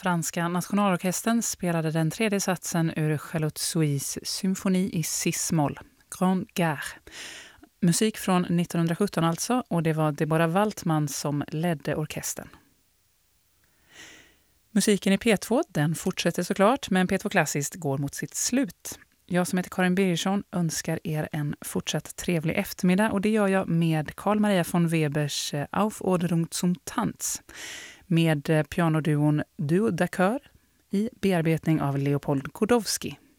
Franska nationalorkestern spelade den tredje satsen ur Charlotte Souys symfoni i cis-moll, Grande Guerre. Musik från 1917 alltså, och det var Deborah Waltman som ledde orkestern. Musiken i P2, den fortsätter såklart, men P2 Klassiskt går mot sitt slut. Jag som heter Karin Birgersson önskar er en fortsatt trevlig eftermiddag, och det gör jag med Carl Maria von Webers Aufforderung zum Tanz med pianoduon Duo d'Accord i bearbetning av Leopold Godowski.